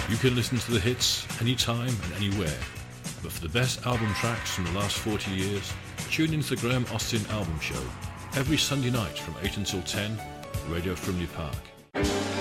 You can listen to the hits anytime and anywhere. But for the best album tracks from the last 40 years, tune into the Graham Austin Album Show every Sunday night from 8 until 10, Radio Frimley Park.